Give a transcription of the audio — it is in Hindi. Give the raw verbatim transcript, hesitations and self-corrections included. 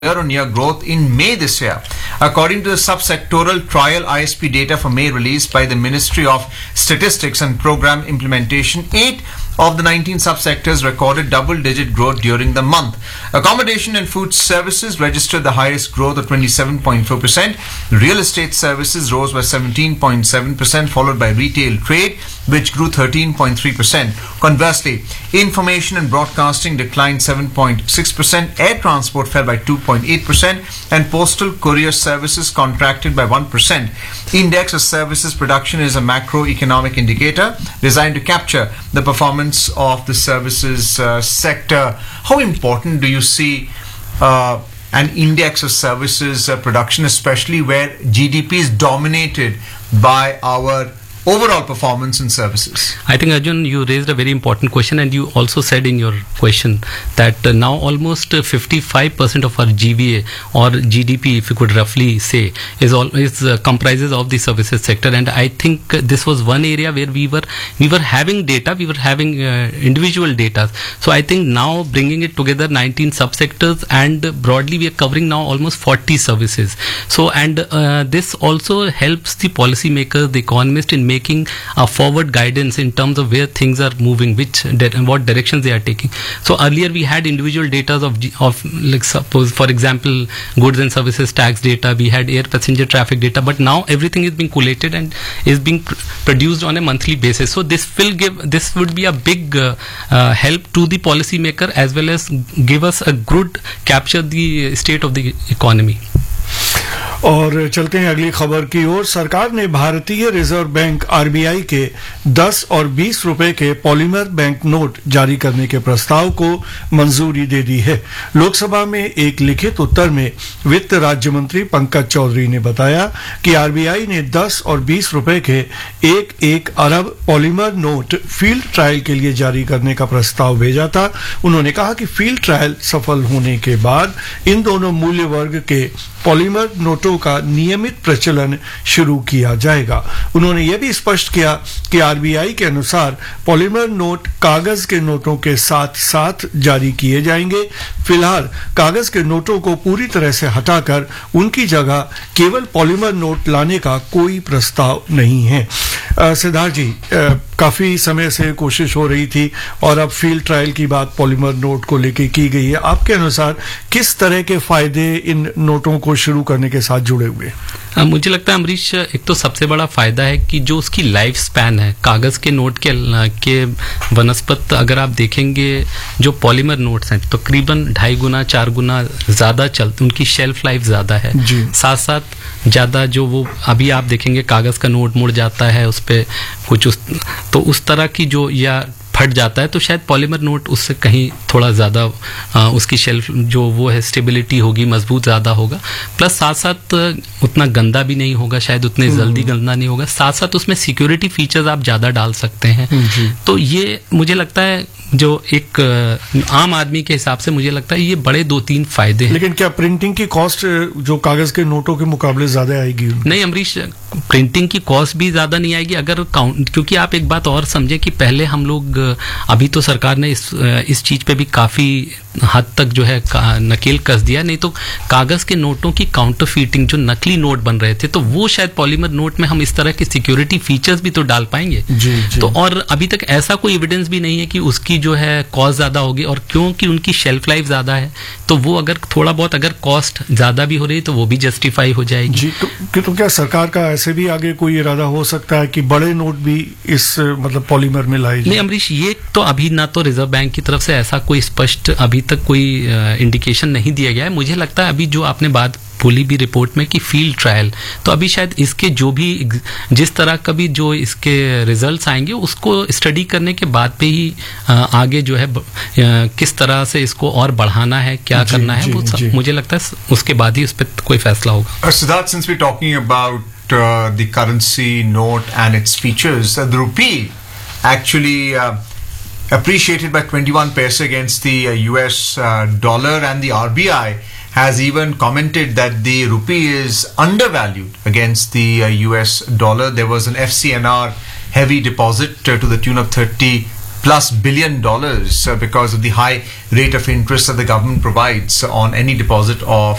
year-on-year growth in May this year. According to the subsectoral trial I S P data for May released by the Ministry of Statistics and Program Implementation, eight of the nineteen subsectors recorded double-digit growth during the month. Accommodation and food services registered the highest growth of twenty-seven point four percent. Real estate services rose by seventeen point seven percent, followed by retail trade, which grew thirteen point three percent. Conversely, information and broadcasting declined seven point six percent, air transport fell by two point eight percent, and postal courier services contracted by one percent. Index of services production is a macroeconomic indicator designed to capture the performance of the services uh, sector. How important do you see uh, an index of services uh, production, especially where G D P is dominated by our overall performance in services? I think, Arjun, you raised a very important question, and you also said in your question that uh, now almost uh, fifty-five percent of our G V A or G D P, if you could roughly say, is all is uh, comprises of the services sector. And I think uh, this was one area where we were we were having data, we were having uh, individual data. So I think now bringing it together, nineteen subsectors, and uh, broadly we are covering now almost forty services. So and uh, this also helps the policymakers, the economists, in making a forward guidance in terms of where things are moving, which and what directions they are taking. So earlier we had individual data of of like suppose for example goods and services tax data, we had air passenger traffic data, but now everything is being collated and is being pr- produced on a monthly basis. So this will give this would be a big uh, uh, help to the policymaker, as well as give us a good capture the state of the economy. और चलते हैं अगली खबर की ओर। सरकार ने भारतीय रिजर्व बैंक आरबीआई के दस और बीस रुपए के पॉलीमर बैंक नोट जारी करने के प्रस्ताव को मंजूरी दे दी है। लोकसभा में एक लिखित उत्तर में वित्त राज्य मंत्री पंकज चौधरी ने बताया कि आरबीआई ने दस और बीस रुपए के एक एक अरब पॉलीमर नोट फील्ड ट्रायल के लिए जारी करने का प्रस्ताव भेजा था। उन्होंने कहा कि फील्ड ट्रायल सफल होने के बाद इन दोनों मूल्य वर्ग के पॉलीमर नोटों का नियमित प्रचलन शुरू किया जाएगा। उन्होंने यह भी स्पष्ट किया कि आरबीआई के अनुसार पॉलीमर नोट कागज के नोटों के साथ साथ जारी किए जाएंगे। फिलहाल कागज के नोटों को पूरी तरह से हटाकर उनकी जगह केवल पॉलीमर नोट लाने का कोई प्रस्ताव नहीं है। सिद्धार्थ जी, आ, काफी समय से कोशिश हो रही थी और अब फील्ड ट्रायल की बात पॉलीमर नोट को लेकर की गई है। आपके अनुसार किस तरह के फायदे इन नोटों को शुरू करने के साथ जुड़े हुए? आ, मुझे लगता है अमरीश, एक तो सबसे बड़ा फायदा है कि जो उसकी लाइफ स्पैन है कागज के नोट के के वनस्पत अगर आप देखेंगे जो पॉलीमर नोट्स हैं तकरीबन तो ढाई गुना चार गुना ज्यादा चलते, उनकी शेल्फ लाइफ ज्यादा है। साथ साथ ज्यादा जो वो अभी आप देखेंगे कागज का नोट मुड़ जाता है, उस पे कुछ उस तो उस तरह की जो या फट जाता है, तो शायद पॉलीमर नोट उससे कहीं थोड़ा ज़्यादा उसकी शेल्फ जो वो है स्टेबिलिटी होगी, मजबूत ज़्यादा होगा। प्लस साथ साथ उतना गंदा भी नहीं होगा, शायद उतने जल्दी गंदा नहीं होगा। साथ साथ उसमें सिक्योरिटी फीचर्स आप ज़्यादा डाल सकते हैं। तो ये मुझे लगता है जो एक आम आदमी के हिसाब से मुझे लगता है ये बड़े दो तीन फायदे हैं। लेकिन क्या प्रिंटिंग की कॉस्ट जो कागज के नोटों के मुकाबले ज्यादा आएगी? नहीं अमरीश, प्रिंटिंग की कॉस्ट भी ज्यादा नहीं आएगी अगर काउंट, क्योंकि आप एक बात और समझें कि पहले हम लोग, अभी तो सरकार ने इस इस चीज पे भी काफी हद तक जो है नकेल कस दिया, नहीं तो कागज के नोटों की काउंटरफीटिंग जो नकली नोट बन रहे थे, तो वो शायद पॉलीमर नोट में हम इस तरह के सिक्योरिटी फीचर्स भी तो डाल पाएंगे। जी, जी। तो और अभी तक ऐसा कोई एविडेंस भी नहीं है कि उसकी जो है कॉस्ट ज्यादा होगी, और क्योंकि उनकी शेल्फ लाइफ ज्यादा है तो वो अगर थोड़ा बहुत अगर कॉस्ट ज्यादा भी हो रही है तो वो भी जस्टिफाई हो जाएगी। जी, तो, तो क्या सरकार का ऐसे भी आगे कोई इरादा हो सकता है कि बड़े नोट भी इस मतलब पॉलीमर में लाए? नहीं अमरीश, ये तो अभी ना तो रिजर्व बैंक की तरफ से ऐसा कोई स्पष्ट अभी तक कोई इंडिकेशन नहीं दिया गया है। मुझे लगता है अभी जो आपने बात बोली भी रिपोर्ट में कि फील्ड ट्रायल, तो अभी शायद इसके जो भी जिस तरह का भी जो इसके रिजल्ट्स आएंगे उसको स्टडी करने के बाद पे ही आगे जो है किस तरह से इसको और बढ़ाना है, क्या जी, करना है, जी, वो जी. मुझे लगता है उसके बाद ही उस पर कोई फैसला होगा। Siddharth, since we talking about the currency note and its features, the rupee actually uh, appreciated by twenty-one paise against the uh, U S uh, dollar, and the R B I has even commented that the rupee is undervalued against the uh, U S dollar. There was an F C N R heavy deposit uh, to the tune of thirty plus billion dollars uh, because of the high rate of interest that the government provides on any deposit of